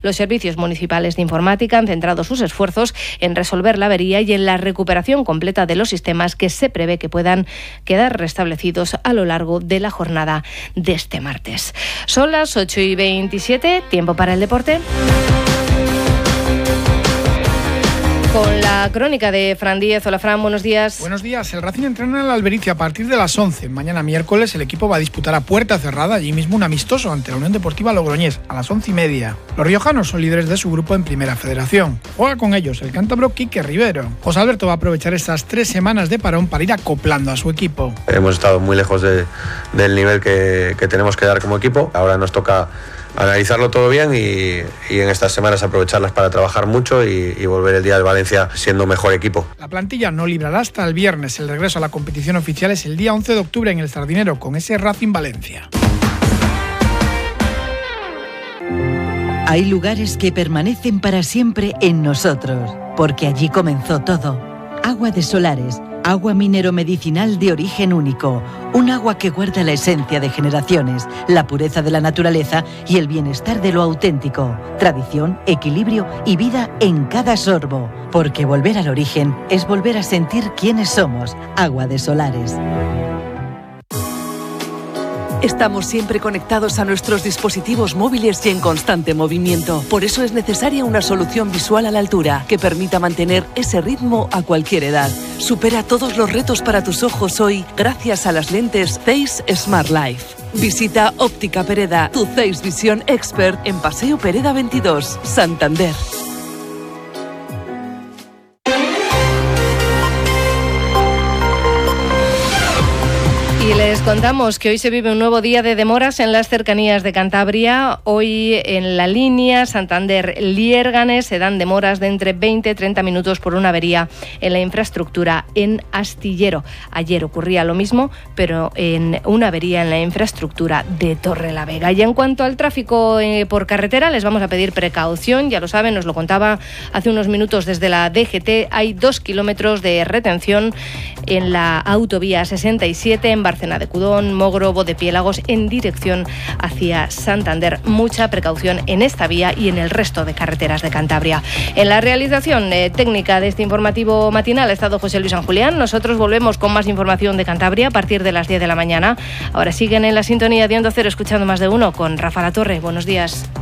Los servicios municipales de informática han centrado sus esfuerzos en resolver la avería y en la recuperación completa de los sistemas que se prevé que puedan quedar restablecidos a lo largo de la jornada de este martes. Son las 8:27, tiempo para el deporte. Con la crónica de Fran Díez. Hola Fran, buenos días. Buenos días. El Racing entrena en la Albericia a partir de las 11. Mañana miércoles el equipo va a disputar a puerta cerrada allí mismo un amistoso ante la Unión Deportiva Logroñés a las 11:30. Los riojanos son líderes de su grupo en Primera Federación. Juega con ellos el cántabro Quique Rivero. José Alberto va a aprovechar estas 3 semanas de parón para ir acoplando a su equipo. Hemos estado muy lejos del nivel que tenemos que dar como equipo. Ahora nos toca analizarlo todo bien y en estas semanas aprovecharlas para trabajar mucho y volver el día de Valencia siendo mejor equipo. La plantilla no librará hasta el viernes. El regreso a la competición oficial es el día 11 de octubre en el Sardinero con ese Racing Valencia. Hay lugares que permanecen para siempre en nosotros, porque allí comenzó todo. Agua de Solares, agua minero-medicinal de origen único, un agua que guarda la esencia de generaciones, la pureza de la naturaleza y el bienestar de lo auténtico, tradición, equilibrio y vida en cada sorbo, porque volver al origen es volver a sentir quiénes somos. Agua de Solares. Estamos siempre conectados a nuestros dispositivos móviles y en constante movimiento. Por eso es necesaria una solución visual a la altura que permita mantener ese ritmo a cualquier edad. Supera todos los retos para tus ojos hoy gracias a las lentes Zeiss Smart Life. Visita Óptica Pereda, tu Zeiss Vision Expert en Paseo Pereda 22, Santander. Y les contamos que hoy se vive un nuevo día de demoras en las cercanías de Cantabria. Hoy en la línea Santander-Liérganes se dan demoras de entre 20 y 30 minutos por una avería en la infraestructura en Astillero. Ayer ocurría lo mismo, pero en una avería en la infraestructura de Torrelavega. Y en cuanto al tráfico por carretera, les vamos a pedir precaución. Ya lo saben, nos lo contaba hace unos minutos desde la DGT. Hay 2 kilómetros de retención en la autovía 67 en Bárcena de Cudón, Mogro, Bodepiélagos en dirección hacia Santander. Mucha precaución en esta vía y en el resto de carreteras de Cantabria. En la realización técnica de este informativo matinal ha estado José Luis San Julián. Nosotros volvemos con más información de Cantabria a partir de las 10 de la mañana. Ahora siguen en la sintonía de Onda Cero escuchando Más de Uno con Rafa Latorre. Buenos días.